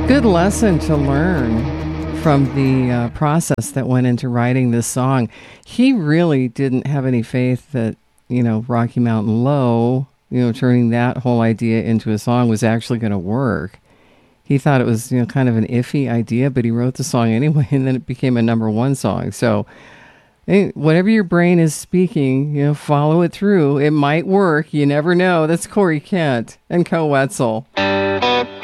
Good lesson to learn from the process that went into writing this song. He really didn't have any faith that, Rocky Mountain Low, turning that whole idea into a song was actually going to work. He thought it was, kind of an iffy idea, but he wrote the song anyway, and then it became a number one song. So whatever your brain is speaking, follow it through. It might work. You never know. That's Corey Kent and Co Wetzel.